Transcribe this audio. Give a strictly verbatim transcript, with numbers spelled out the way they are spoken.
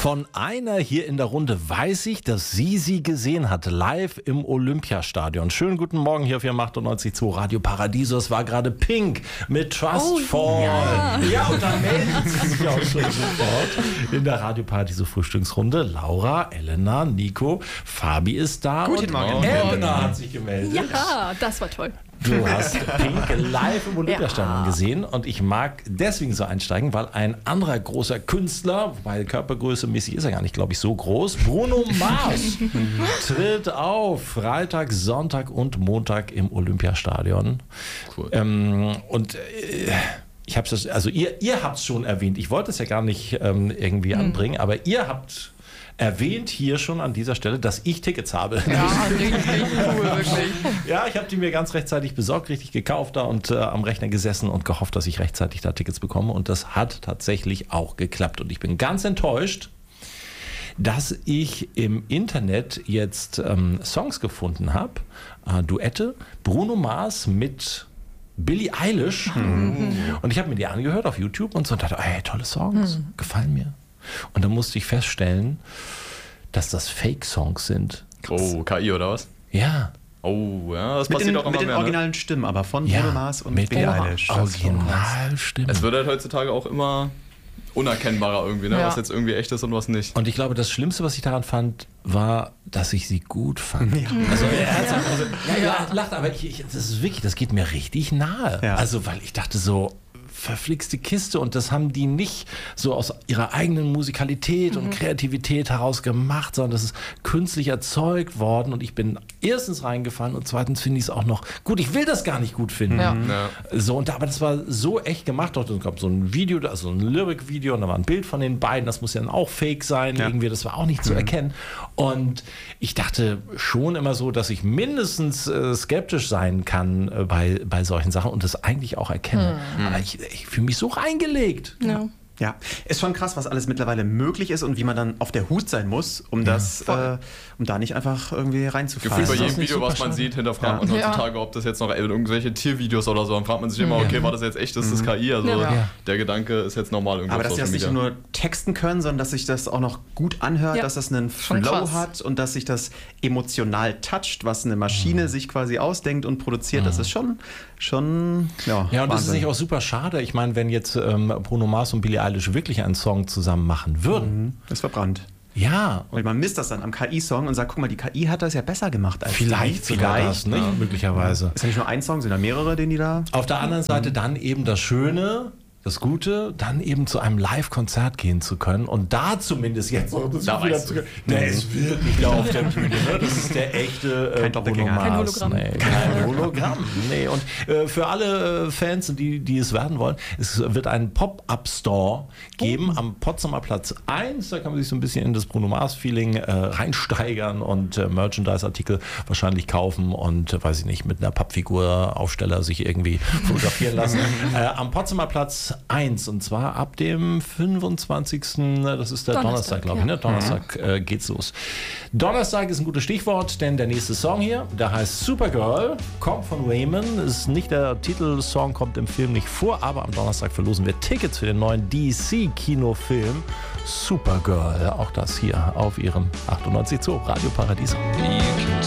Von einer hier in der Runde weiß ich, dass sie sie gesehen hat, live im Olympiastadion. Schönen guten Morgen hier auf Ihrem achtundneunzig Komma zwei Radio Paradiso. Es war gerade Pink mit Trust oh, Fall. Ja. ja, und dann melden sie sich auch schon sofort in der Radio Paradiso Frühstücksrunde. Laura, Elena, Nico, Fabi ist da. Guten und Morgen. Elena hat sich gemeldet. Ja, das war toll. Du hast Pink live im Olympiastadion Ja. gesehen und ich mag deswegen so einsteigen, weil ein anderer großer Künstler, wobei Körpergröße mäßig ist er gar nicht, glaube ich, so groß, Bruno Mars, tritt auf Freitag, Sonntag und Montag im Olympiastadion. Cool. Ähm, und äh, ich habe es, also ihr, ihr habt es schon erwähnt, ich wollte es ja gar nicht ähm, irgendwie anbringen, aber ihr habt erwähnt hier schon an dieser Stelle, dass ich Tickets habe. Ja, richtig, richtig cool, wirklich. Ja, ich habe die mir ganz rechtzeitig besorgt, richtig gekauft da und äh, am Rechner gesessen und gehofft, dass ich rechtzeitig da Tickets bekomme. Und das hat tatsächlich auch geklappt. Und ich bin ganz enttäuscht, dass ich im Internet jetzt ähm, Songs gefunden habe, äh, Duette, Bruno Mars mit Billie Eilish. Mhm. Und ich habe mir die angehört auf YouTube und so und dachte, ey, tolle Songs, mhm. gefallen mir. Und dann musste ich feststellen, dass das Fake-Songs sind. Oh, K I oder was? Ja. Oh, ja, das mit passiert den, auch immer mit den mehr, originalen ne? Stimmen, aber von Ja, Bruno Mars und mit Billie den Eilish. Originalstimmen. Es wird halt heutzutage auch immer unerkennbarer irgendwie, ne? Ja. Was jetzt irgendwie echt ist und was nicht. Und ich glaube, das Schlimmste, was ich daran fand, war, dass ich sie gut fand. Ja. Also, ernsthaft, also, ja, ja, lacht, aber ich, ich, das ist wirklich, das geht mir richtig nahe. Ja. Also, weil ich dachte so, verflixte Kiste und das haben die nicht so aus ihrer eigenen Musikalität und Kreativität heraus gemacht, sondern das ist künstlich erzeugt worden und ich bin erstens reingefallen und zweitens finde ich es auch noch gut. Ich will das gar nicht gut finden. Ja. Ja. So, und, aber das war so echt gemacht. Es gab so ein Video, also ein Lyric-Video und da war ein Bild von den beiden. Das muss ja dann auch fake sein. Ja. Irgendwie, das war auch nicht zu erkennen. Und ich dachte schon immer so, dass ich mindestens äh, skeptisch sein kann äh, bei, bei solchen Sachen und das eigentlich auch erkenne. Aber ich, ich fühle mich so reingelegt. Ja. Ja, ist schon krass, was alles mittlerweile möglich ist und wie man dann auf der Hut sein muss, um das, äh, um da nicht einfach irgendwie reinzufallen. Gefühlt bei ist jedem nicht Video, was super man schade? sieht, hinterfragt Ja. man Ja. heutzutage, ob das jetzt noch irgendwelche Tiervideos oder so, dann fragt man sich immer, okay, war das jetzt echt, ist das K I? Also Ja. der Gedanke ist jetzt normal irgendwie Aber auf dass sie das Social nicht Media. nur texten können, sondern dass sich das auch noch gut anhört, Ja. dass das einen Schon Flow krass. hat und dass sich das emotional toucht, was eine Maschine sich quasi ausdenkt und produziert. Das ist schon, schon ja, Ja, und das ist Wahnsinn. nicht auch super schade. Ich meine, wenn jetzt ähm, Bruno Mars und Billie Eilish wirklich einen Song zusammen machen würden. Das ist verbrannt. Ja, Und man misst das dann am K I-Song und sagt, guck mal, die K I hat das ja besser gemacht als vielleicht die. sogar das, nicht? Möglicherweise. Ist ja nicht nur ein Song, sind ja mehrere, den die da... Auf der anderen Seite dann eben das Schöne, das Gute, dann eben zu einem Live-Konzert gehen zu können und da zumindest jetzt noch das Da Gefühl weißt dazu- du. der ist wirklich da auf der Bühne. Ne? Das ist der echte äh, Kein Bruno Doppelgänger. Mars. Kein Hologramm. Nee, kein Hologramm. Nee. Und äh, für alle äh, Fans, die, die es werden wollen, es wird einen Pop-Up-Store geben am Potsdamer Platz eins. Da kann man sich so ein bisschen in das Bruno Mars-Feeling äh, reinsteigern und äh, Merchandise-Artikel wahrscheinlich kaufen und, äh, weiß ich nicht, mit einer Pappfigur Aufsteller sich irgendwie fotografieren lassen. äh, am Potsdamer Platz eins und zwar ab dem fünfundzwanzigsten Das ist der Donnerstag, Donnerstag, glaube ich. Ne? ja. Donnerstag äh, geht's los. Donnerstag ist ein gutes Stichwort, denn der nächste Song hier, der heißt Supergirl, kommt von Raymond. Ist nicht der Titelsong, kommt im Film nicht vor, aber am Donnerstag verlosen wir Tickets für den neuen D C-Kinofilm Supergirl. Auch das hier auf Ihrem achtundneunzig Komma zwei Radio Paradiso.